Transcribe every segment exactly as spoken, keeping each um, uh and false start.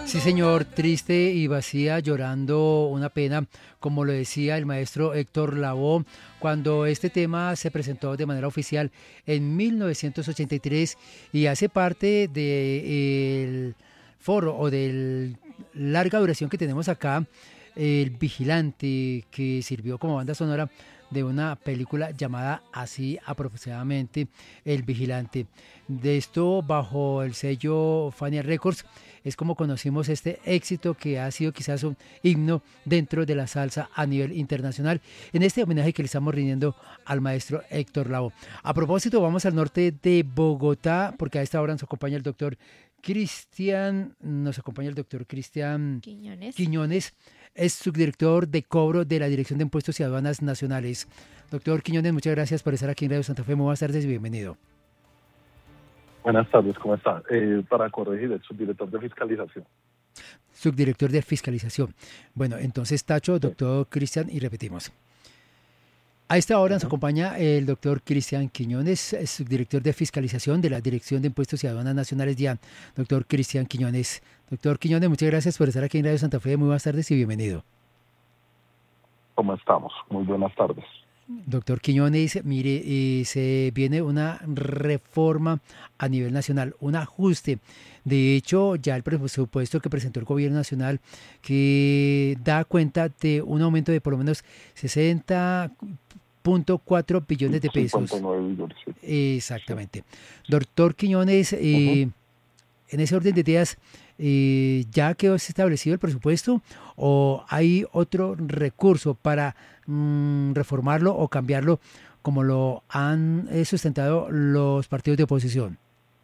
Sí, señor, triste y vacía, llorando una pena, como lo decía el maestro Héctor Lavoe, cuando este tema se presentó de manera oficial en mil novecientos ochenta y tres y hace parte del foro o de larga duración que tenemos acá, El Vigilante, que sirvió como banda sonora de una película llamada así aproximadamente El Vigilante. De esto, bajo el sello Fania Records, es como conocimos este éxito que ha sido quizás un himno dentro de la salsa a nivel internacional, en este homenaje que le estamos rindiendo al maestro Héctor Lavoe. A propósito, vamos al norte de Bogotá, porque a esta hora nos acompaña el doctor Cristian, nos acompaña el doctor Cristian Quiñones. Quiñones, es subdirector de cobro de la Dirección de Impuestos y Aduanas Nacionales. Doctor Quiñones, muchas gracias por estar aquí en Radio Santa Fe. Muy buenas tardes y bienvenido. Buenas tardes, ¿cómo está? Eh, para corregir, el subdirector de fiscalización. Subdirector de fiscalización. Bueno, entonces tacho, doctor Cristian, y repetimos. A esta hora uh-huh. nos acompaña el doctor Cristian Quiñones, subdirector de fiscalización de la Dirección de Impuestos y Aduanas Nacionales, D I A N. Doctor Cristian Quiñones. Doctor Quiñones, muchas gracias por estar aquí en Radio Santa Fe. Muy buenas tardes y bienvenido. ¿Cómo estamos? Muy buenas tardes. Doctor Quiñones, mire, eh, se viene una reforma a nivel nacional, un ajuste. De hecho, ya el presupuesto que presentó el gobierno nacional, que da cuenta de un aumento de por lo menos sesenta punto cuatro billones de pesos. cincuenta y nueve billones, sí. Exactamente. Sí. Doctor Quiñones, eh, uh-huh. en ese orden de ideas, eh, ¿ya quedó establecido el presupuesto o hay otro recurso para mmm, reformarlo o cambiarlo como lo han eh, sustentado los partidos de oposición?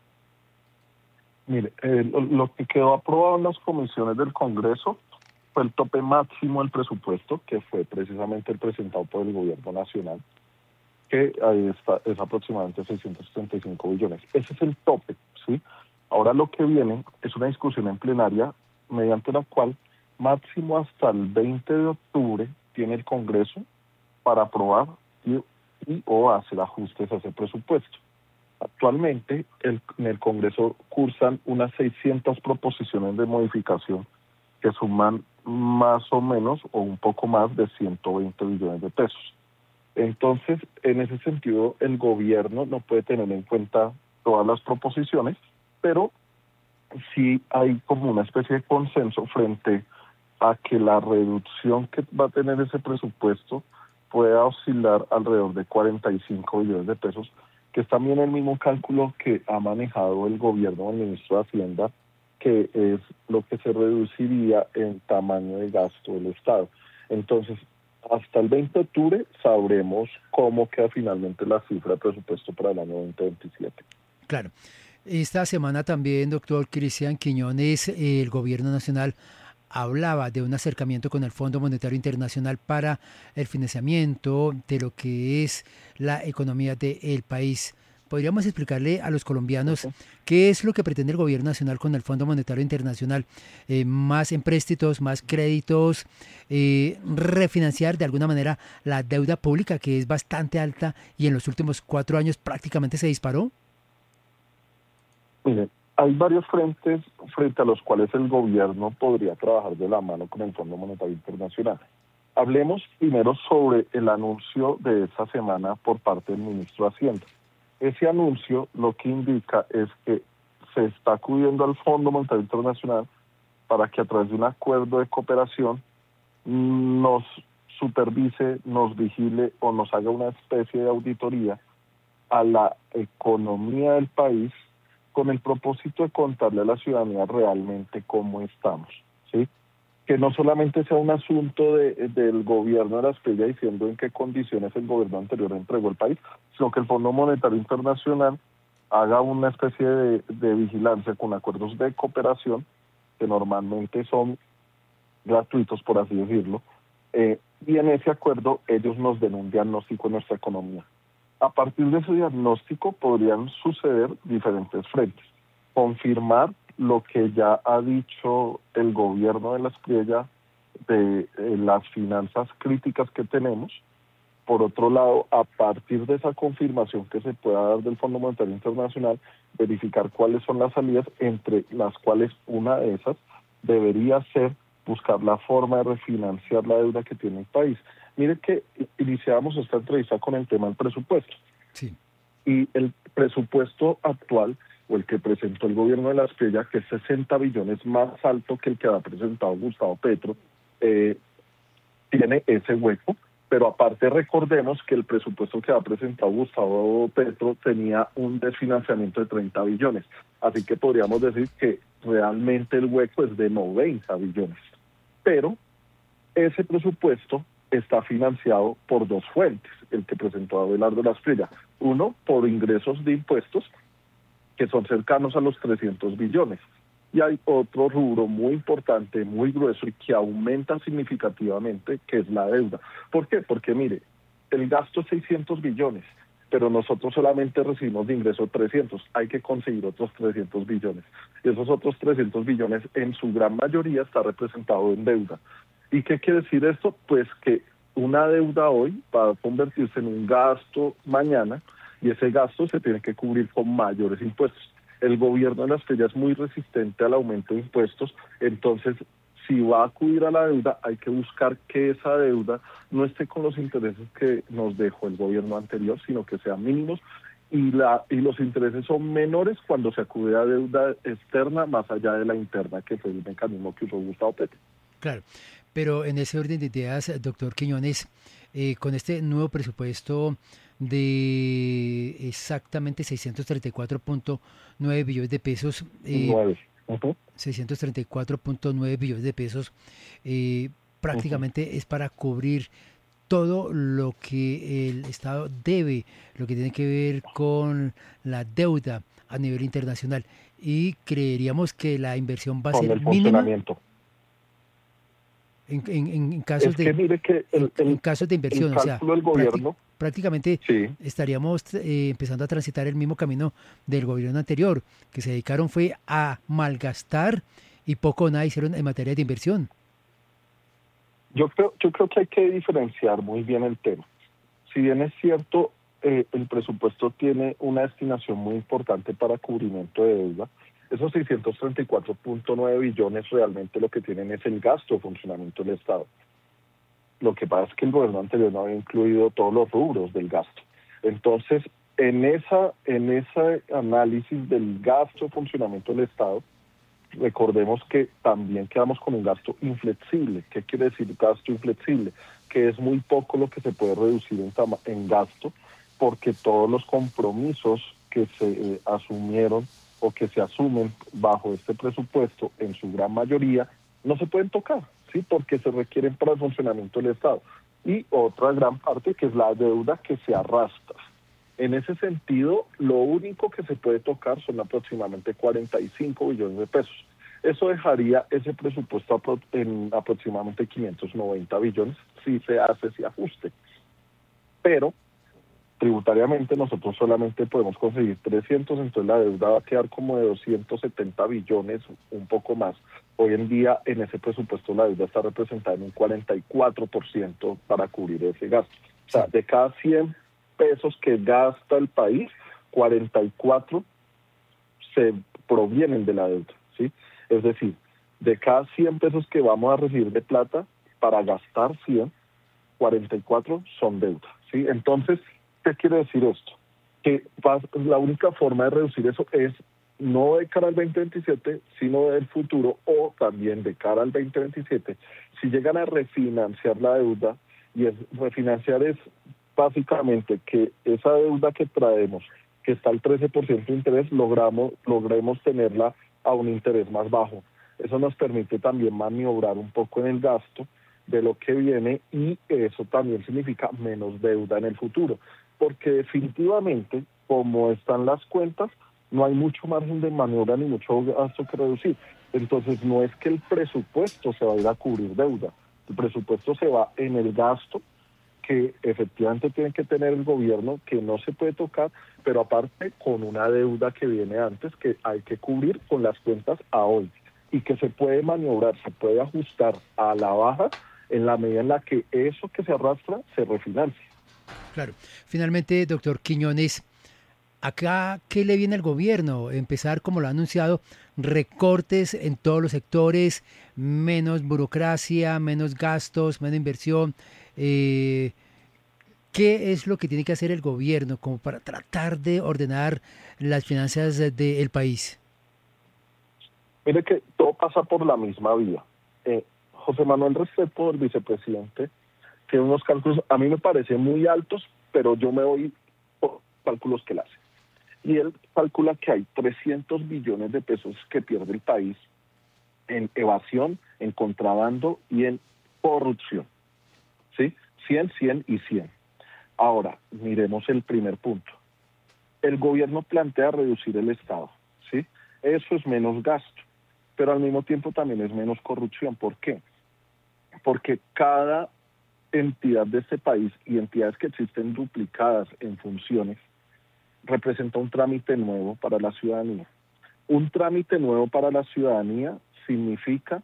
Mire, eh, lo, lo que quedó aprobado en las comisiones del Congreso fue el tope máximo del presupuesto, que fue precisamente el presentado por el gobierno nacional, que ahí está, es aproximadamente seiscientos setenta y cinco billones. Ese es el tope, ¿sí? Ahora lo que viene es una discusión en plenaria mediante la cual máximo hasta el veinte de octubre tiene el Congreso para aprobar y, y o hacer ajustes a ese presupuesto. Actualmente el, en el Congreso cursan unas seiscientas proposiciones de modificación que suman más o menos o un poco más de ciento veinte billones de pesos. Entonces, en ese sentido, el gobierno no puede tener en cuenta todas las proposiciones, pero sí hay como una especie de consenso frente a que la reducción que va a tener ese presupuesto pueda oscilar alrededor de cuarenta y cinco billones de pesos, que es también el mismo cálculo que ha manejado el gobierno del ministro de Hacienda, que es lo que se reduciría en tamaño de gasto del Estado. Entonces, hasta el veinte de octubre sabremos cómo queda finalmente la cifra de presupuesto para el año veinte veintisiete. Claro. Esta semana también, doctor Cristian Quiñones, el gobierno nacional hablaba de un acercamiento con el Fondo Monetario Internacional para el financiamiento de lo que es la economía del país. ¿Podríamos explicarle a los colombianos uh-huh. qué es lo que pretende el gobierno nacional con el Fondo Monetario Internacional? Eh, más empréstitos, más créditos, eh, refinanciar de alguna manera la deuda pública, que es bastante alta y en los últimos cuatro años prácticamente se disparó. Mire, hay varios frentes frente a los cuales el gobierno podría trabajar de la mano con el Fondo Monetario Internacional. Hablemos primero sobre el anuncio de esta semana por parte del ministro de Hacienda. Ese anuncio lo que indica es que se está acudiendo al Fondo Monetario Internacional para que a través de un acuerdo de cooperación nos supervise, nos vigile o nos haga una especie de auditoría a la economía del país con el propósito de contarle a la ciudadanía realmente cómo estamos, ¿sí? Que no solamente sea un asunto de, del gobierno de la estrella diciendo en qué condiciones el gobierno anterior entregó el país, sino que el Fondo Monetario Internacional haga una especie de, de vigilancia con acuerdos de cooperación que normalmente son gratuitos, por así decirlo, eh, y en ese acuerdo ellos nos den un diagnóstico de nuestra economía. A partir de ese diagnóstico podrían suceder diferentes frentes. Confirmar lo que ya ha dicho el gobierno de la estrella de eh, las finanzas críticas que tenemos. Por otro lado, a partir de esa confirmación que se pueda dar del Fondo Monetario Internacional, verificar cuáles son las salidas, entre las cuales una de esas debería ser buscar la forma de refinanciar la deuda que tiene el país. Mire que iniciamos esta entrevista con el tema del presupuesto. Sí. Y el presupuesto actual, o el que presentó el gobierno de la Espriella, que es sesenta billones más alto que el que ha presentado Gustavo Petro, eh, tiene ese hueco. Pero aparte recordemos que el presupuesto que ha presentado Gustavo Petro tenía un desfinanciamiento de treinta billones. Así que podríamos decir que realmente el hueco es de noventa billones. Pero ese presupuesto está financiado por dos fuentes, el que presentó Abelardo Lasprilla. Uno, por ingresos de impuestos, que son cercanos a los trescientos billones. Y hay otro rubro muy importante, muy grueso y que aumenta significativamente, que es la deuda. ¿Por qué? Porque mire, el gasto es seiscientos billones, pero nosotros solamente recibimos de ingreso trescientos. Hay que conseguir otros trescientos billones. Y esos otros trescientos billones, en su gran mayoría, está representado en deuda. ¿Y qué quiere decir esto? Pues que una deuda hoy va a convertirse en un gasto mañana, y ese gasto se tiene que cubrir con mayores impuestos. El gobierno de la Espriella es muy resistente al aumento de impuestos, entonces si va a acudir a la deuda hay que buscar que esa deuda no esté con los intereses que nos dejó el gobierno anterior, sino que sean mínimos, y, la, y los intereses son menores cuando se acude a deuda externa más allá de la interna, que fue el mecanismo que usó Gustavo Petro. Claro, pero en ese orden de ideas, doctor Quiñones, eh, con este nuevo presupuesto de exactamente seiscientos treinta y cuatro punto nueve billones de pesos, eh, uh-huh. seiscientos treinta y cuatro punto nueve billones de pesos, eh, prácticamente uh-huh. es para cubrir todo lo que el Estado debe, lo que tiene que ver con la deuda a nivel internacional, y creeríamos que la inversión va a con ser el mínima. Funcionamiento. En, en, en casos es que de mire que el, el, en casos de inversión, el o sea, del gobierno, prácticamente sí. estaríamos eh, empezando a transitar el mismo camino del gobierno anterior, que se dedicaron fue a malgastar y poco o nada hicieron en materia de inversión. Yo creo, yo creo que hay que diferenciar muy bien el tema. Si bien es cierto, eh, el presupuesto tiene una destinación muy importante para cubrimiento de deuda, esos seiscientos treinta y cuatro punto nueve billones realmente lo que tienen es el gasto de funcionamiento del Estado. Lo que pasa es que el gobierno anterior no había incluido todos los rubros del gasto. Entonces, en esa, en ese análisis del gasto de funcionamiento del Estado, recordemos que también quedamos con un gasto inflexible. ¿Qué quiere decir gasto inflexible? Que es muy poco lo que se puede reducir en, en gasto, porque todos los compromisos que se eh, asumieron o que se asumen bajo este presupuesto, en su gran mayoría, no se pueden tocar, ¿sí? Porque se requieren para el funcionamiento del Estado. Y otra gran parte que es la deuda que se arrastra. En ese sentido, lo único que se puede tocar son aproximadamente cuarenta y cinco billones de pesos. Eso dejaría ese presupuesto en aproximadamente quinientos noventa billones si se hace ese ajuste. Pero tributariamente nosotros solamente podemos conseguir trescientos, entonces la deuda va a quedar como de doscientos setenta billones, un poco más. Hoy en día en ese presupuesto la deuda está representada en un cuarenta y cuatro por ciento para cubrir ese gasto. O sea, de cada cien pesos que gasta el país, cuarenta y cuatro se provienen de la deuda, ¿sí? Es decir, de cada cien pesos que vamos a recibir de plata, para gastar cien, cuarenta y cuatro son deuda, ¿sí? Entonces, ¿qué quiere decir esto? Que la única forma de reducir eso es no de cara al veinte veintisiete, sino del futuro, o también de cara al veinte veintisiete. Si llegan a refinanciar la deuda, y es, refinanciar es básicamente que esa deuda que traemos, que está al trece por ciento de interés, logramos, logremos tenerla a un interés más bajo. Eso nos permite también maniobrar un poco en el gasto de lo que viene, y eso también significa menos deuda en el futuro, porque definitivamente, como están las cuentas, no hay mucho margen de maniobra ni mucho gasto que reducir. Entonces no es que el presupuesto se va a ir a cubrir deuda, el presupuesto se va en el gasto que efectivamente tiene que tener el gobierno, que no se puede tocar, pero aparte con una deuda que viene antes, que hay que cubrir con las cuentas a hoy, y que se puede maniobrar, se puede ajustar a la baja en la medida en la que eso que se arrastra se refinancie. Claro. Finalmente, doctor Quiñones, ¿acá qué le viene al gobierno? Empezar, como lo ha anunciado recortes en todos los sectores, menos burocracia, menos gastos, menos inversión. Eh, ¿Qué es lo que tiene que hacer el gobierno como para tratar de ordenar las finanzas del país? Mire que todo pasa por la misma vía. Eh, José Manuel Restrepo, el vicepresidente, tiene unos cálculos, a mí me parecen muy altos, pero yo me voy por cálculos que él hace. Y él calcula que hay trescientos billones de pesos que pierde el país en evasión, en contrabando y en corrupción. ¿Sí? cien, cien y cien. Ahora, miremos el primer punto. El gobierno plantea reducir el Estado, ¿sí? Eso es menos gasto, pero al mismo tiempo también es menos corrupción. ¿Por qué? Porque cada entidad de este país y entidades que existen duplicadas en funciones representa un trámite nuevo para la ciudadanía. Un trámite nuevo para la ciudadanía significa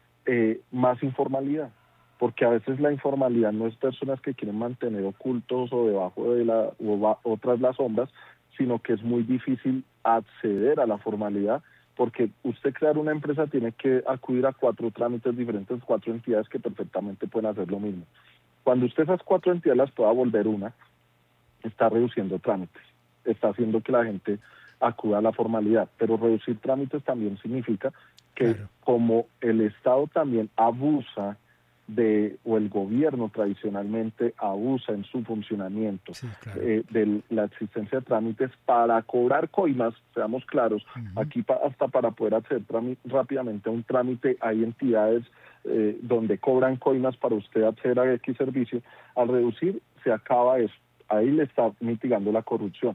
eh, más informalidad, porque a veces la informalidad no es personas que quieren mantener ocultos o debajo de la o, o tras las sombras, sino que es muy difícil acceder a la formalidad, porque usted crear una empresa tiene que acudir a cuatro trámites diferentes, cuatro entidades que perfectamente pueden hacer lo mismo. Cuando usted esas cuatro entidades las pueda volver una, está reduciendo trámites, está haciendo que la gente acuda a la formalidad, pero reducir trámites también significa que claro, como el Estado también abusa de, o el gobierno tradicionalmente abusa en su funcionamiento sí, claro. eh, de la existencia de trámites para cobrar coimas, seamos claros, uh-huh. aquí pa, hasta para poder acceder rápidamente a un trámite hay entidades eh, donde cobran coimas para usted acceder a X servicio. Al reducir se acaba eso, ahí le está mitigando la corrupción,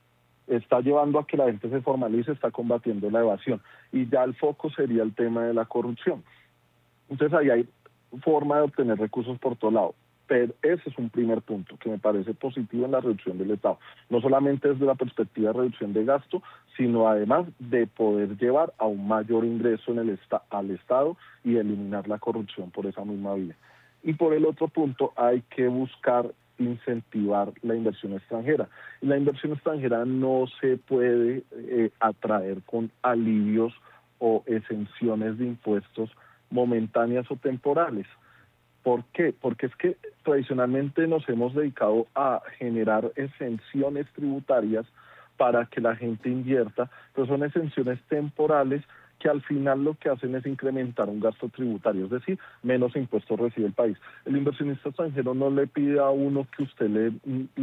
está llevando a que la gente se formalice, está combatiendo la evasión y ya el foco sería el tema de la corrupción. Entonces ahí hay forma de obtener recursos por todo lado, pero ese es un primer punto que me parece positivo en la reducción del Estado, no solamente desde la perspectiva de reducción de gasto, sino además de poder llevar a un mayor ingreso en el esta- al Estado y eliminar la corrupción por esa misma vía. Y por el otro punto hay que buscar incentivar la inversión extranjera. Y la inversión extranjera no se puede eh, atraer con alivios o exenciones de impuestos momentáneas o temporales. ¿Por qué? Porque es que tradicionalmente nos hemos dedicado a generar exenciones tributarias para que la gente invierta, pero son exenciones temporales que al final lo que hacen es incrementar un gasto tributario, es decir, menos impuestos recibe el país. El inversionista extranjero no le pide a uno que usted le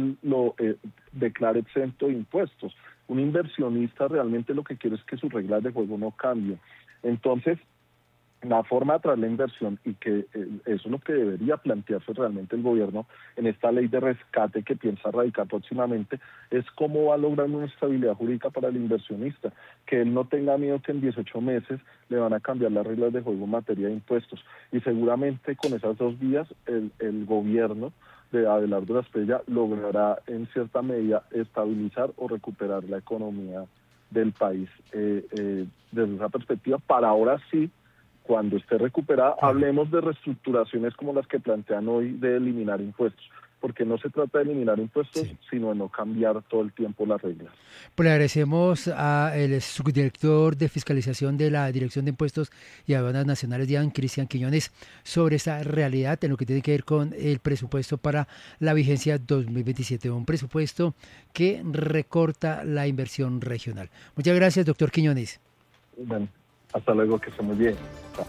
lo eh, declare exento de impuestos. Un inversionista realmente lo que quiere es que sus reglas de juego no cambien. Entonces, la forma de atraer la inversión, y que eh, eso es lo que debería plantearse realmente el gobierno en esta ley de rescate que piensa radicar próximamente, es cómo va a lograr una estabilidad jurídica para el inversionista, que él no tenga miedo que en dieciocho meses le van a cambiar las reglas de juego en materia de impuestos. Y seguramente con esas dos vías el, el gobierno de Abelardo Lasprilla logrará en cierta medida estabilizar o recuperar la economía del país eh, eh, desde esa perspectiva, para ahora sí, cuando esté recuperada, hablemos de reestructuraciones como las que plantean hoy de eliminar impuestos, porque no se trata de eliminar impuestos, sí. sino de no cambiar todo el tiempo las reglas. Pues le agradecemos al subdirector de fiscalización de la Dirección de Impuestos y Aduanas Nacionales, Dian Cristian Quiñones, sobre esta realidad en lo que tiene que ver con el presupuesto para la vigencia dos mil veintisiete, un presupuesto que recorta la inversión regional. Muchas gracias, doctor Quiñones. Bueno. Hasta luego, que esté muy bien. Chao.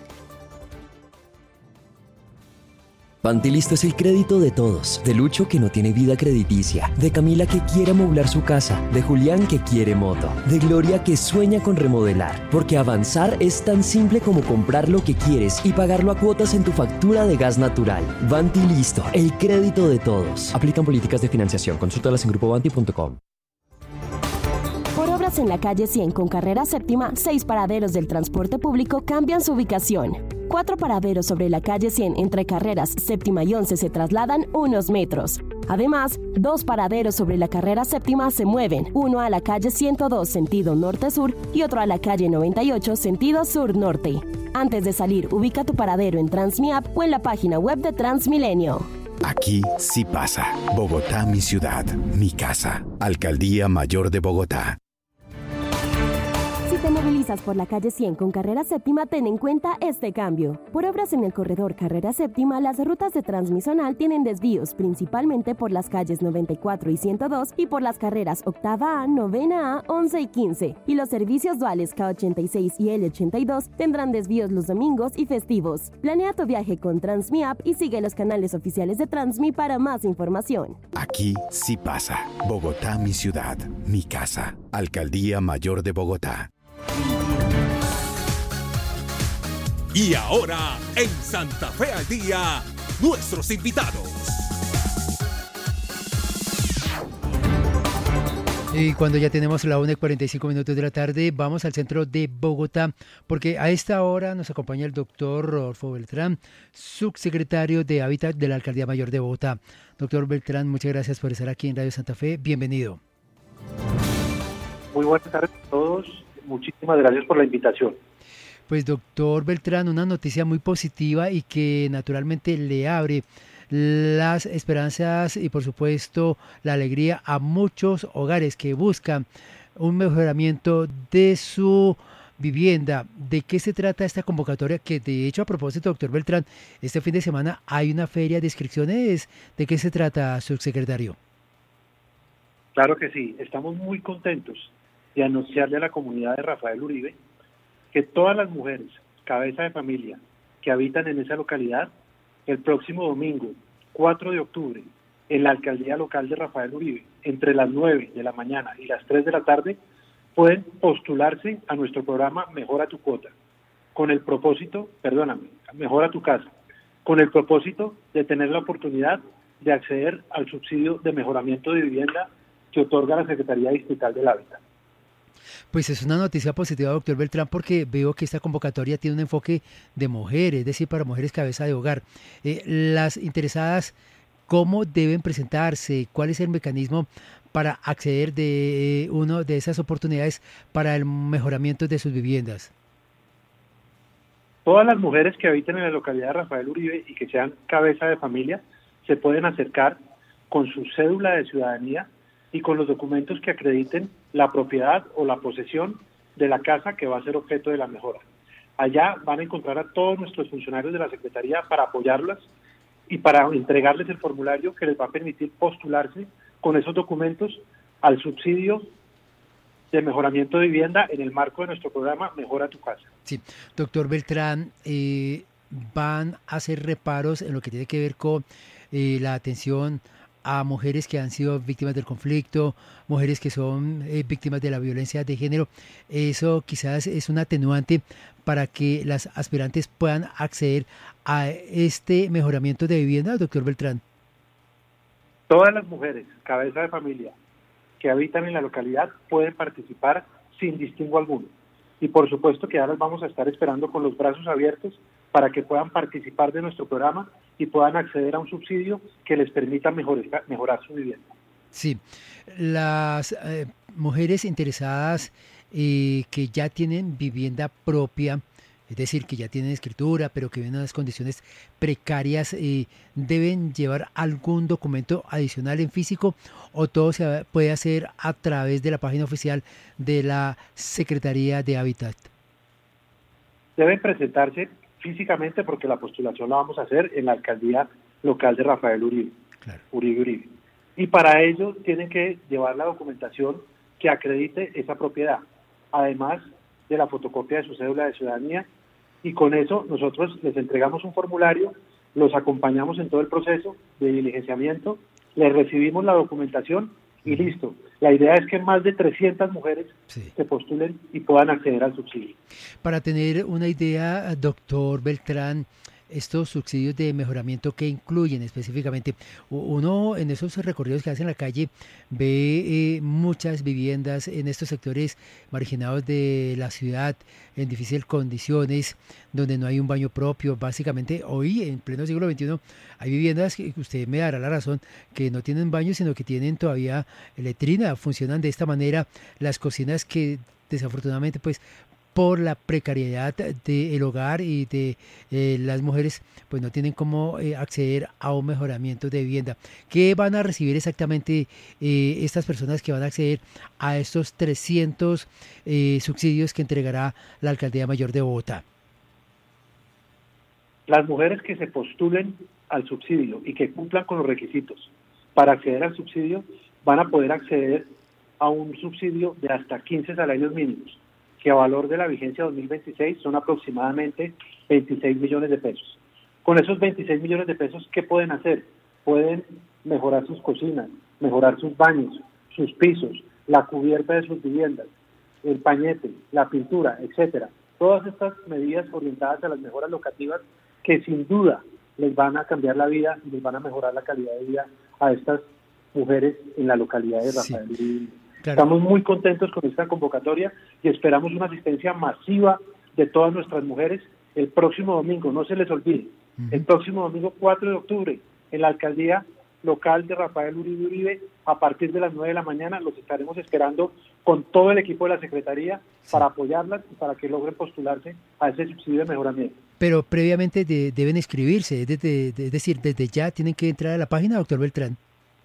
Pantilisto es el crédito de todos. De Lucho, que no tiene vida crediticia. De Camila, que quiere amoblar su casa. De Julián, que quiere moto. De Gloria, que sueña con remodelar. Porque avanzar es tan simple como comprar lo que quieres y pagarlo a cuotas en tu factura de gas natural. Pantilisto, el crédito de todos. Aplican políticas de financiación. Consúltalas en grupo banti punto com. Por obras en la calle cien con carrera séptima, seis paraderos del transporte público cambian su ubicación. Cuatro paraderos sobre la calle cien entre carreras séptima y once se trasladan unos metros. Además, dos paraderos sobre la carrera séptima se mueven, uno a la calle ciento dos sentido norte-sur y otro a la calle noventa y ocho sentido sur-norte. Antes de salir, ubica tu paradero en Transmiap o en la página web de Transmilenio. Aquí sí pasa. Bogotá, mi ciudad, mi casa. Alcaldía Mayor de Bogotá. Si te movilizas por la calle cien con Carrera Séptima, ten en cuenta este cambio. Por obras en el corredor Carrera Séptima, las rutas de Transmisional tienen desvíos principalmente por las calles noventa y cuatro y ciento dos y por las carreras Octava A, Novena A, once y quince. Y los servicios duales K ochenta y seis y L ochenta y dos tendrán desvíos los domingos y festivos. Planea tu viaje con Transmi App y sigue los canales oficiales de Transmi para más información. Aquí sí pasa. Bogotá, mi ciudad, mi casa. Alcaldía Mayor de Bogotá. Y ahora, en Santa Fe al Día, nuestros invitados. Y cuando ya tenemos la una y cuarenta y cinco minutos de la tarde, vamos al centro de Bogotá, porque a esta hora nos acompaña el doctor Rodolfo Beltrán, subsecretario de Hábitat de la Alcaldía Mayor de Bogotá. Doctor Beltrán, muchas gracias por estar aquí en Radio Santa Fe. Bienvenido. Muy buenas tardes a todos. Muchísimas gracias por la invitación. Pues doctor Beltrán, una noticia muy positiva y que naturalmente le abre las esperanzas y por supuesto la alegría a muchos hogares que buscan un mejoramiento de su vivienda. ¿De qué se trata esta convocatoria? Que de hecho, a propósito, doctor Beltrán, este fin de semana hay una feria de inscripciones. ¿De qué se trata, subsecretario? Claro que sí, estamos muy contentos de anunciarle a la comunidad de Rafael Uribe que todas las mujeres, cabeza de familia, que habitan en esa localidad, el próximo domingo, cuatro de octubre, en la alcaldía local de Rafael Uribe, entre las nueve de la mañana y las tres de la tarde, pueden postularse a nuestro programa Mejora tu Cuota, con el propósito, perdóname, Mejora tu Casa, con el propósito de tener la oportunidad de acceder al subsidio de mejoramiento de vivienda que otorga la Secretaría Distrital del Hábitat. Pues es una noticia positiva, doctor Beltrán, porque veo que esta convocatoria tiene un enfoque de mujeres, es decir, para mujeres cabeza de hogar. Eh, las interesadas, ¿cómo deben presentarse? ¿Cuál es el mecanismo para acceder de una de esas oportunidades para el mejoramiento de sus viviendas? Todas las mujeres que habiten en la localidad de Rafael Uribe y que sean cabeza de familia se pueden acercar con su cédula de ciudadanía y con los documentos que acrediten la propiedad o la posesión de la casa que va a ser objeto de la mejora. Allá van a encontrar a todos nuestros funcionarios de la Secretaría para apoyarlas y para entregarles el formulario que les va a permitir postularse con esos documentos al subsidio de mejoramiento de vivienda en el marco de nuestro programa Mejora tu Casa. Sí, doctor Beltrán, eh, van a hacer reparos en lo que tiene que ver con eh, la atención a mujeres que han sido víctimas del conflicto, mujeres que son eh, víctimas de la violencia de género. Eso quizás es un atenuante para que las aspirantes puedan acceder a este mejoramiento de vivienda, doctor Beltrán. Todas las mujeres, cabeza de familia, que habitan en la localidad pueden participar sin distingo alguno. Y por supuesto que ya las vamos a estar esperando con los brazos abiertos para que puedan participar de nuestro programa y puedan acceder a un subsidio que les permita mejorar, mejorar su vivienda. Sí, las eh, mujeres interesadas eh, que ya tienen vivienda propia, es decir, que ya tienen escritura, pero que viven en unas condiciones precarias, eh, ¿deben llevar algún documento adicional en físico o todo se puede hacer a través de la página oficial de la Secretaría de Hábitat? Deben presentarse físicamente porque la postulación la vamos a hacer en la alcaldía local de Rafael Uribe, claro. Uribe Uribe. Y para ello tienen que llevar la documentación que acredite esa propiedad, además de la fotocopia de su cédula de ciudadanía, y con eso nosotros les entregamos un formulario, los acompañamos en todo el proceso de diligenciamiento, les recibimos la documentación y listo. La idea es que más de trescientas mujeres sí. se postulen y puedan acceder al subsidio. Para tener una idea, doctor Beltrán, estos subsidios de mejoramiento que incluyen específicamente, uno en esos recorridos que hace en la calle ve eh, muchas viviendas en estos sectores marginados de la ciudad en difíciles condiciones, donde no hay un baño propio. Básicamente hoy en pleno siglo veintiuno hay viviendas que usted me dará la razón que no tienen baño, sino que tienen todavía letrina, funcionan de esta manera las cocinas que desafortunadamente pues por la precariedad del hogar y de eh, las mujeres, pues no tienen cómo eh, acceder a un mejoramiento de vivienda. ¿Qué van a recibir exactamente eh, estas personas que van a acceder a estos trescientos eh, subsidios que entregará la Alcaldía Mayor de Bogotá? Las mujeres que se postulen al subsidio y que cumplan con los requisitos para acceder al subsidio van a poder acceder a un subsidio de hasta quince salarios mínimos, que a valor de la vigencia dos mil veintiséis son aproximadamente veintiséis millones de pesos. Con esos veintiséis millones de pesos, ¿qué pueden hacer? Pueden mejorar sus cocinas, mejorar sus baños, sus pisos, la cubierta de sus viviendas, el pañete, la pintura, etcétera. Todas estas medidas orientadas a las mejoras locativas que sin duda les van a cambiar la vida y les van a mejorar la calidad de vida a estas mujeres en la localidad de Rafael Uribe. Sí, claro. Estamos muy contentos con esta convocatoria y esperamos una asistencia masiva de todas nuestras mujeres el próximo domingo, no se les olvide, uh-huh. el próximo domingo cuatro de octubre en la alcaldía local de Rafael Uribe Uribe, a partir de las nueve de la mañana los estaremos esperando con todo el equipo de la Secretaría sí. para apoyarlas y para que logren postularse a ese subsidio de mejoramiento. Pero previamente de, deben inscribirse, es, de, de, de, es decir, desde ya tienen que entrar a la página, doctor Beltrán.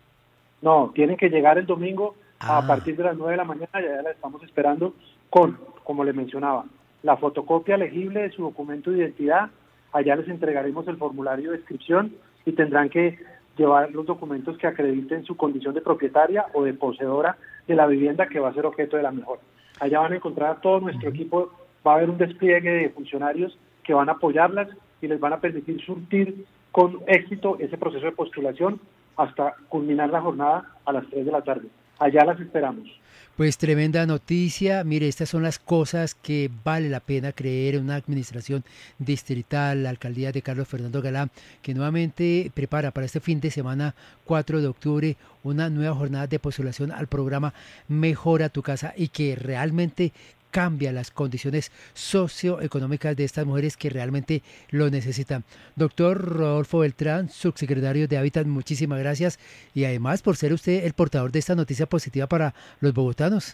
No, tienen que llegar el domingo ah. a partir de las nueve de la mañana, ya, ya la estamos esperando con, como le mencionaba, la fotocopia legible de su documento de identidad, allá les entregaremos el formulario de inscripción y tendrán que llevar los documentos que acrediten su condición de propietaria o de poseedora de la vivienda que va a ser objeto de la mejora. Allá van a encontrar a todo nuestro equipo, va a haber un despliegue de funcionarios que van a apoyarlas y les van a permitir surtir con éxito ese proceso de postulación hasta culminar la jornada a las tres de la tarde. Allá las esperamos. Pues tremenda noticia. Mire, estas son las cosas que vale la pena creer en una administración distrital, la alcaldía de Carlos Fernando Galán, que nuevamente prepara para este fin de semana cuatro de octubre una nueva jornada de postulación al programa Mejora tu Casa y que realmente cambia las condiciones socioeconómicas de estas mujeres que realmente lo necesitan. Doctor Rodolfo Beltrán, subsecretario de Hábitat, muchísimas gracias y además por ser usted el portador de esta noticia positiva para los bogotanos.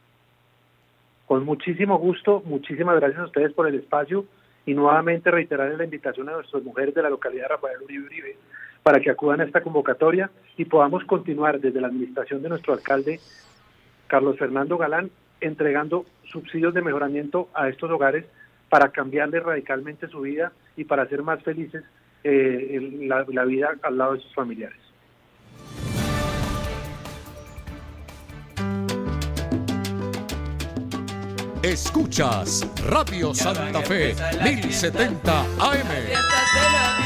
Con muchísimo gusto, muchísimas gracias a ustedes por el espacio y nuevamente reiterar la invitación a nuestras mujeres de la localidad de Rafael Uribe Uribe para que acudan a esta convocatoria y podamos continuar desde la administración de nuestro alcalde Carlos Fernando Galán entregando subsidios de mejoramiento a estos hogares para cambiarle radicalmente su vida y para hacer más felices eh, la, la vida al lado de sus familiares. Escuchas Radio Santa Fe mil setenta A M.